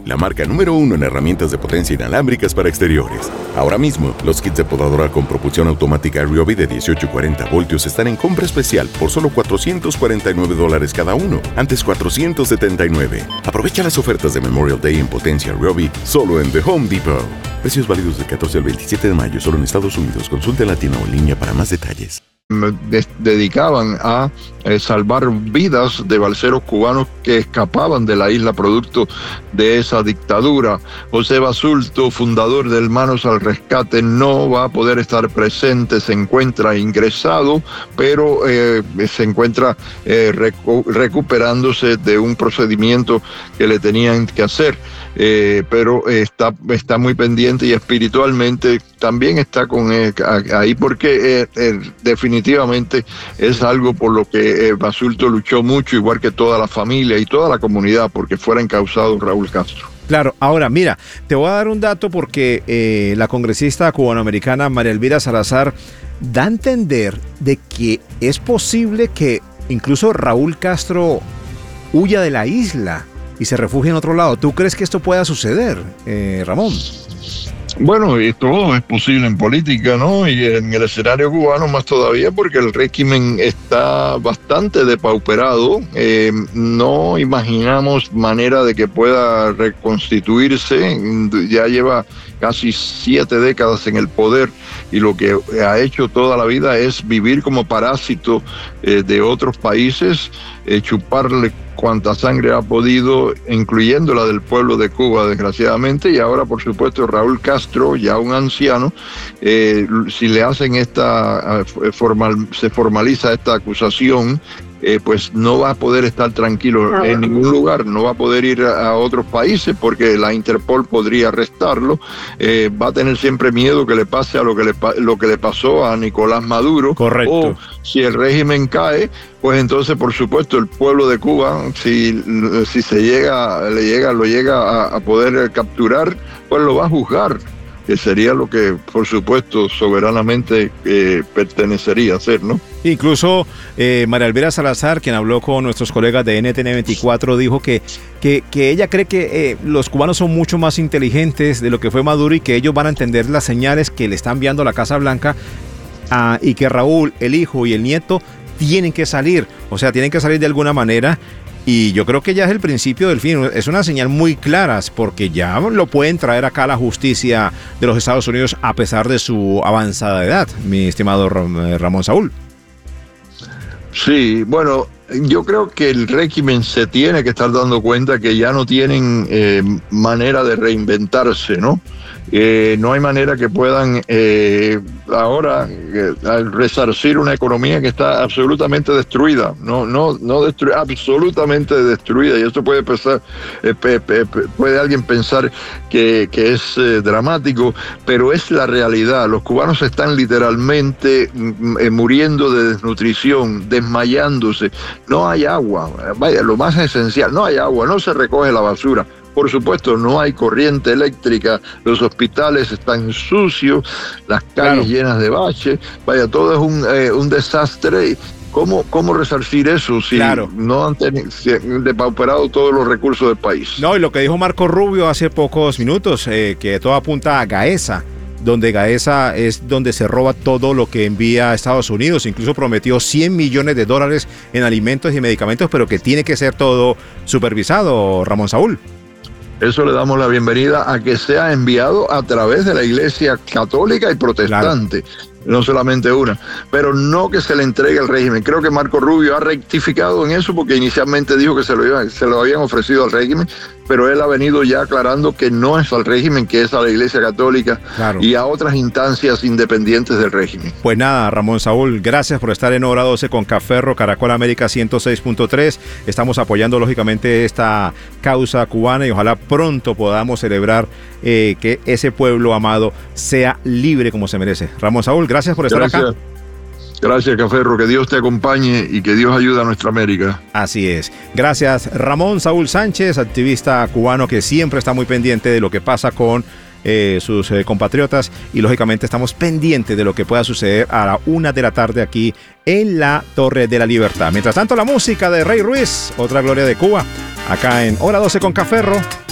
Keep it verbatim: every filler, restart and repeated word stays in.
la marca número uno en herramientas de potencia inalámbricas para exteriores. Ahora mismo, los kits de podadora con propulsión automática Ryobi de dieciocho y cuarenta voltios están en compra especial por solo cuatrocientos cuarenta y nueve dólares cada uno, antes cuatrocientos setenta y nueve. Aprovecha las ofertas de Memorial Day en potencia Ryobi solo en The Home Depot. Precios válidos del catorce al veintisiete de mayo, solo en Estados Unidos. Consulta en la tienda o en línea para más detalles. De- dedicaban a eh, salvar vidas de balseros cubanos que escapaban de la isla producto de esa dictadura. José Basulto, fundador de Hermanos al Rescate, no va a poder estar presente, se encuentra ingresado, pero eh, se encuentra eh, recu- recuperándose de un procedimiento que le tenían que hacer. Eh, pero eh, está, está muy pendiente y espiritualmente también está con eh, ahí porque eh, eh, definitivamente es algo por lo que eh, Basulto luchó mucho, igual que toda la familia y toda la comunidad, porque fuera encausado Raúl Castro. Claro, ahora mira, te voy a dar un dato porque eh, la congresista cubanoamericana María Elvira Salazar da a entender de que es posible que incluso Raúl Castro huya de la isla y se refugie en otro lado. ¿Tú crees que esto pueda suceder, eh, Ramón? Bueno, y todo es posible en política, ¿no? Y en el escenario cubano más todavía, porque el régimen está bastante depauperado. Eh, no imaginamos manera de que pueda reconstituirse. Ya lleva casi siete décadas en el poder y lo que ha hecho toda la vida es vivir como parásito eh, de otros países, eh, chuparle cuanta sangre ha podido, incluyendo la del pueblo de Cuba, desgraciadamente, y ahora, por supuesto, Raúl Castro, ya un anciano, eh, si le hacen esta, formal, se formaliza esta acusación, eh, pues no va a poder estar tranquilo en ningún lugar, no va a poder ir a, a otros países porque la Interpol podría arrestarlo, eh, va a tener siempre miedo que le pase a lo que le, lo que le pasó a Nicolás Maduro. Correcto. O si el régimen cae, pues entonces, por supuesto, el pueblo de Cuba, si, si se llega, le llega, lo llega a, a poder capturar, pues lo va a juzgar, que sería lo que, por supuesto, soberanamente eh, pertenecería a ser, ¿no? Incluso eh, María Elvira Salazar, quien habló con nuestros colegas de N T N veinticuatro, dijo que, que, que ella cree que eh, los cubanos son mucho más inteligentes de lo que fue Maduro y que ellos van a entender las señales que le están enviando a la Casa Blanca, ah, y que Raúl, el hijo y el nieto tienen que salir, o sea, tienen que salir de alguna manera. Y yo creo que ya es el principio del fin, es una señal muy clara, porque ya lo pueden traer acá a la justicia de los Estados Unidos a pesar de su avanzada edad, mi estimado Ramón Saúl. Sí, bueno, yo creo que el régimen se tiene que estar dando cuenta que ya no tienen eh, manera de reinventarse, ¿no? Eh, no hay manera que puedan eh, ahora eh, resarcir una economía que está absolutamente destruida, no, no, no destruida, absolutamente destruida, y esto puede pensar, eh, pe, pe, pe, puede alguien pensar que, que es eh, dramático, pero es la realidad. Los cubanos están literalmente eh, muriendo de desnutrición, desmayándose, no hay agua, vaya, lo más esencial, no hay agua, no se recoge la basura. Por supuesto, no hay corriente eléctrica, los hospitales están sucios, las calles claro. llenas de baches, vaya, todo es un, eh, un desastre. ¿Cómo, ¿Cómo resarcir eso si claro. no han, ten, si han depauperado todos los recursos del país? No, y lo que dijo Marco Rubio hace pocos minutos, eh, que todo apunta a Gaesa, donde Gaesa es donde se roba todo lo que envía a Estados Unidos. Incluso prometió cien millones de dólares en alimentos y medicamentos, pero que tiene que ser todo supervisado, Ramón Saúl. Eso le damos la bienvenida a que sea enviado a través de la Iglesia Católica y Protestante. Claro. No solamente una, pero no que se le entregue al régimen. Creo que Marco Rubio ha rectificado en eso porque inicialmente dijo que se lo, iba, se lo habían ofrecido al régimen, pero él ha venido ya aclarando que no es al régimen, que es a la Iglesia Católica claro. y a otras instancias independientes del régimen. Pues nada, Ramón Saúl, gracias por estar en Hora doce con Caferro, Caracol América ciento seis punto tres. Estamos apoyando lógicamente esta causa cubana y ojalá pronto podamos celebrar eh, que ese pueblo amado sea libre como se merece. Ramón Saúl, gracias por estar gracias. acá. Gracias, Caferro, que Dios te acompañe y que Dios ayude a nuestra América. Así es. Gracias, Ramón Saúl Sánchez, activista cubano que siempre está muy pendiente de lo que pasa con eh, sus eh, compatriotas y lógicamente estamos pendientes de lo que pueda suceder a la una de la tarde aquí en la Torre de la Libertad. Mientras tanto, la música de Rey Ruiz, otra gloria de Cuba, acá en Hora doce con Caferro.